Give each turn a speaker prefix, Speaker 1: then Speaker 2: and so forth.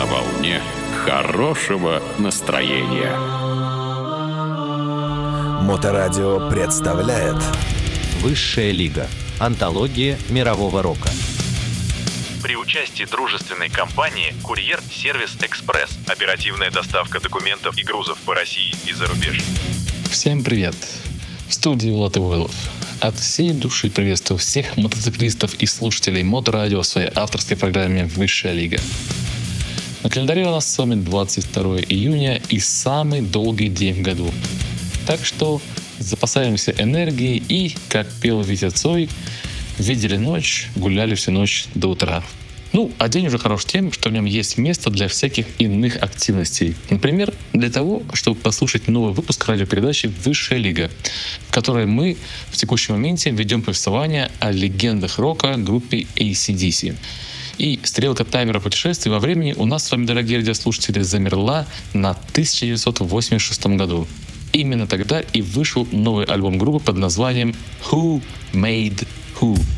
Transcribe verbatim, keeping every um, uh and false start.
Speaker 1: на волне хорошего настроения.
Speaker 2: Моторадио представляет
Speaker 3: Высшая лига. Антология мирового рока.
Speaker 4: При участии дружественной компании «Курьер Сервис Экспресс». Оперативная доставка документов и грузов по России и за рубеж.
Speaker 5: Всем привет! В студии Влад Ивойлов. От всей души приветствую всех мотоциклистов и слушателей Моторадио в своей авторской программе «Высшая лига». На календаре у нас с вами двадцать второе июня и самый долгий день в году. Так что запасаемся энергией и, как пел Витя Цой, видели ночь, гуляли всю ночь до утра. Ну, а день уже хорош тем, что в нем есть место для всяких иных активностей. Например, для того, чтобы послушать новый выпуск радиопередачи «Высшая лига», в которой мы в текущем моменте ведем повествование о легендах рока группе эй си ди си. И стрелка таймера путешествий во времени у нас с вами, дорогие радиослушатели, замерла на тысяча девятьсот восемьдесят шестом году. Именно тогда и вышел новый альбом группы под названием «Who Made Who?».